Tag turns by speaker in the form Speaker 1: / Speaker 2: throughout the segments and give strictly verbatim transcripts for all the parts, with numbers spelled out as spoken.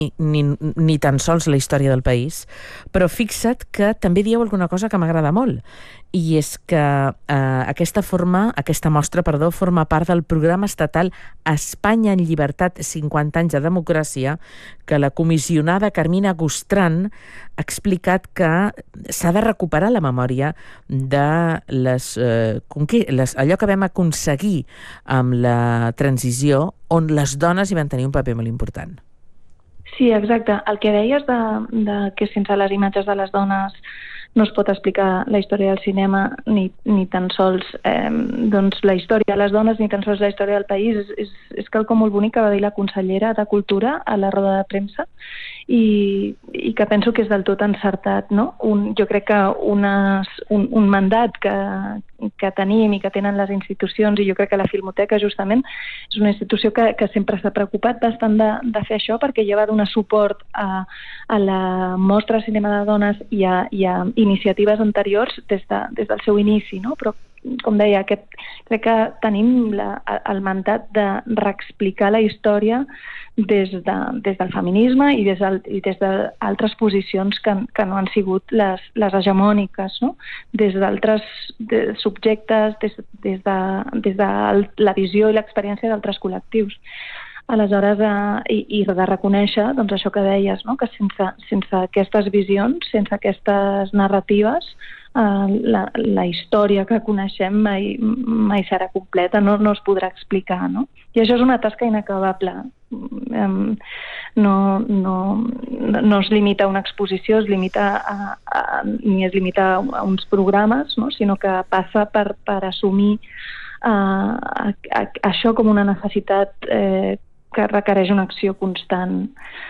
Speaker 1: Ni, ni tan sols la història del país, però fixa't que també dieu alguna cosa que m'agrada molt, i és que eh, aquesta forma, aquesta mostra, perdó, forma part del programa estatal Espanya en Llibertat, cinquanta anys de democràcia, que la comissionada Carmina Gustran ha explicat que s'ha de recuperar la memòria de les, eh, les, allò que vam aconseguir amb la transició, on les dones hi van tenir un paper molt important.
Speaker 2: Sí, exacte. El que deies de, de que sense les imatges de les dones no es pot explicar la història del cinema ni, ni tan sols eh, doncs la història de les dones ni tan sols la història del país. És, és, és quelcom molt bonic que va dir la consellera de Cultura a la roda de premsa i, i que penso que és del tot encertat, no? Un, jo crec que unes, un, un mandat que, que tenim i que tenen les institucions, i jo crec que la Filmoteca justament és una institució que, que sempre s'ha preocupat bastant de, de fer això, perquè ja va donar suport a, a la mostra de cinema de dones i a, i a iniciatives anteriors des, de, des del seu inici, no? Però com deia, aquest, crec que tenim la, el mandat de reexplicar la història des, de, des del feminisme i des, del, i des d'altres posicions que, que no han sigut les, les hegemòniques, no? Des d'altres de, subjectes, des, des, de, des de la visió i l'experiència d'altres col·lectius. Aleshores, eh, i, i de reconèixer doncs, això que deies, no? Que sense, sense aquestes visions, sense aquestes narratives, Uh, la, la història que coneixem mai, mai serà completa, no, no es podrà explicar, no? I això és una tasca inacabable. Um, no, no, no es limita a una exposició, es limita a, a, ni es limita a uns programes, no? Sinó que passa per, per assumir uh, a, a, això com una necessitat eh, que requereix una acció constant.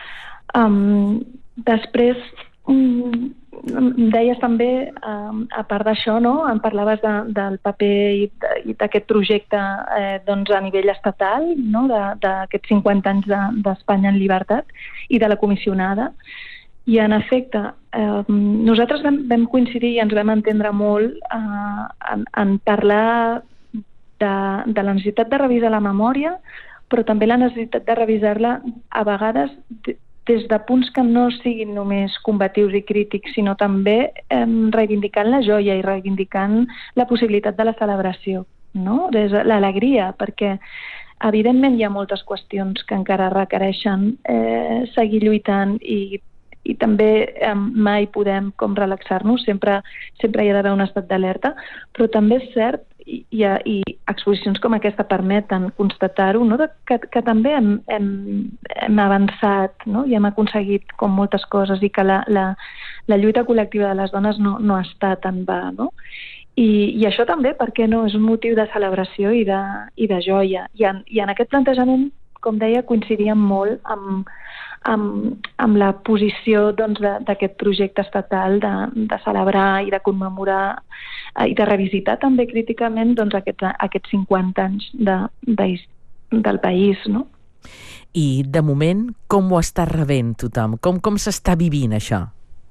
Speaker 2: Um, després, um, deies també, um, a part d'això, no? Em parlaves de, del paper i, de, i d'aquest projecte eh, doncs a nivell estatal, no? D'aquests cinquanta anys d'Espanya de, en llibertat i de la comissionada. I en efecte, eh, nosaltres vam, vam coincidir i ens vam entendre molt eh, en, en parlar de, de la necessitat de revisar la memòria, però també la necessitat de revisar-la a vegades des de punts que no siguin només combatius i crítics, sinó també eh, reivindicant la joia i reivindicant la possibilitat de la celebració, no? Des de l'alegria, perquè evidentment hi ha moltes qüestions que encara requereixen eh, seguir lluitant i, i també eh, mai podem com relaxar-nos, sempre, sempre hi ha d'haver un estat d'alerta, però també és cert i, i, i exposicions com aquesta permeten constatar-ho, no? que, que també hem, hem, hem avançat, no? I hem aconseguit com moltes coses i que la, la, la lluita col·lectiva de les dones no, no està tan va, no? I, i això també, per què no, és un motiu de celebració i de, i de joia. I en, i en aquest plantejament, com deia, coincidíem molt amb, amb, amb la posició doncs, d'aquest projecte estatal de, de celebrar i de commemorar i de revisitar també críticament doncs, aquests, aquests cinquanta anys de, de, del país, no?
Speaker 1: I, de moment, com ho està rebent tothom? Com, com s'està vivint això?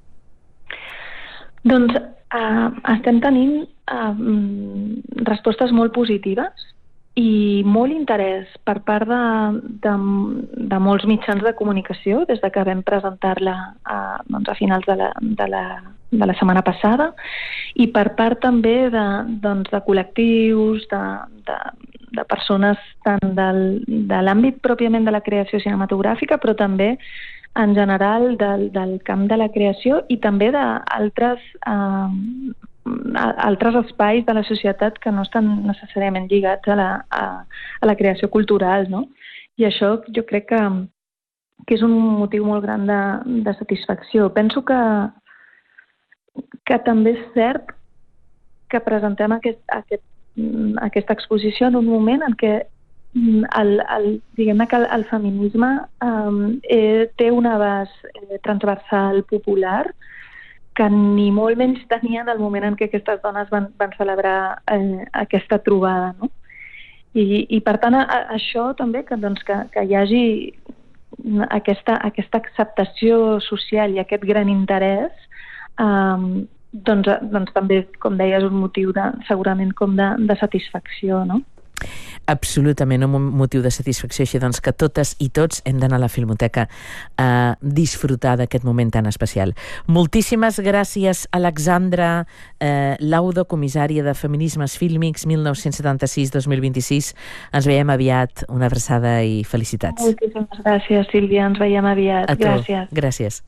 Speaker 2: Doncs eh, estem tenint eh, respostes molt positives i molt interès per part de, de, de molts mitjans de comunicació des de que vam presentar-la a, doncs a finals de la, de, la, de la setmana passada i per part també de, doncs de col·lectius, de, de, de persones tant del, de l'àmbit pròpiament de la creació cinematogràfica, però també en general del, del camp de la creació i també d'altres eh, altres espais de la societat que no estan necessàriament lligats a la, a, a la creació cultural, no? I això jo crec que, que és un motiu molt gran de, de satisfacció. Penso que, que també és cert que presentem aquest, aquest, aquesta exposició en un moment en què el, el, diguem-ne que el, el feminisme eh, té un abast eh, transversal popular que ni molt menys tenia en el moment en què aquestes dones van, van celebrar eh, aquesta trobada, no? I, i per tant, a, a, això també, que, doncs, que, que hi hagi aquesta, aquesta acceptació social i aquest gran interès, eh, doncs, doncs també, com deies, un motiu de, segurament com de, de satisfacció, no?
Speaker 1: Absolutament, un motiu de satisfacció, així doncs que totes i tots hem d'anar a la Filmoteca a disfrutar d'aquest moment tan especial. Moltíssimes gràcies, Alexandra eh, Laudo, comissària de Feminismes Fílmics mil nou-cents setanta-sis dos mil vint-i-sis. Ens veiem aviat, una abraçada i felicitats.
Speaker 2: Moltíssimes gràcies, Sílvia, ens veiem aviat.
Speaker 1: A tu.
Speaker 2: Gràcies.
Speaker 1: Gràcies.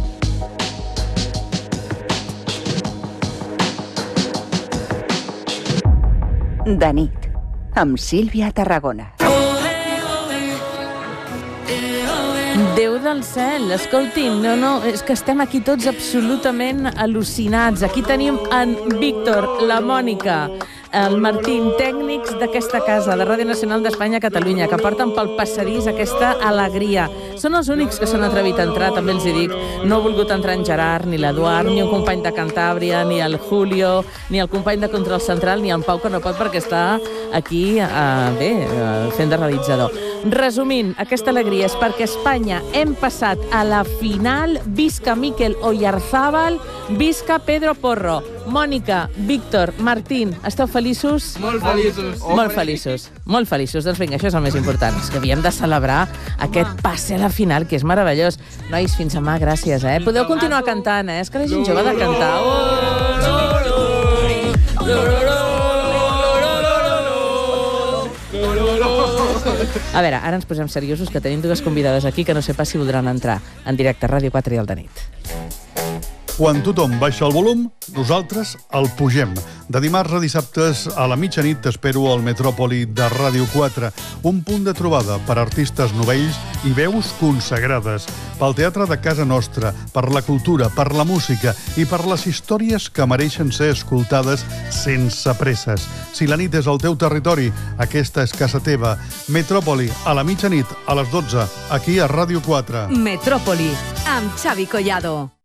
Speaker 3: De nit, amb Sílvia Tarragona.
Speaker 1: Déu del cel, escoltin, no, no, és que estem aquí tots absolutament al·lucinats. Aquí tenim en Víctor, la Mònica, el Martín, tècnics d'aquesta casa, de Ràdio Nacional d'Espanya a Catalunya, que porten pel passadís aquesta alegria. Són els únics que s'han atrevit a entrar, també els hi dic. No ha volgut entrar en Gerard, ni l'Eduard, ni un company de Cantàbria, ni el Julio, ni el company de Control Central, ni el Pau, que no pot perquè està aquí, eh, bé, eh, fent de realitzador. Resumint, aquesta alegria és perquè Espanya hem passat a la final. Visca Mikel Oyarzábal, visca Pedro Porro. Mònica, Víctor, Martín, esteu feliços?
Speaker 4: Molt feliços.
Speaker 1: Molt feliços, molt feliços. Doncs vinga, això és el més important, és que havíem de celebrar aquest passe a la final, que és meravellós. Nois, fins demà, gràcies, eh? Podeu continuar cantant, eh? És que la gent jove ha de cantar. A veure, ara ens posem seriosos, que tenim dues convidades aquí que no sé pas si voldran entrar en directe a Ràdio quatre i al de nit.
Speaker 5: Quan tothom baixa el volum, nosaltres el pugem. De dimarts a dissabtes a la mitjanit t'espero al Metròpoli de Ràdio quatre, un punt de trobada per artistes novells i veus consagrades, pel teatre de casa nostra, per la cultura, per la música i per les històries que mereixen ser escoltades sense presses. Si la nit és el teu territori, aquesta és casa teva. Metròpoli, a la mitjanit, a les dotze, aquí a Ràdio quatre.
Speaker 6: Metròpoli, amb Xavi Collado.